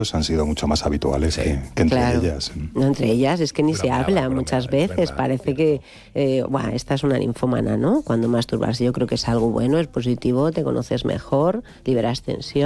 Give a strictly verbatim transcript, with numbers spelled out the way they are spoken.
han sido mucho más habituales sí. que, que entre claro. ellas. No, entre ellas es que ni Bromeaba, se habla bromeaba, muchas es veces, verdad. parece que eh, buah, esta es una ninfómana, ¿no? Cuando masturbas, yo creo que es algo bueno, es positivo, te conoces mejor, liberas tensión.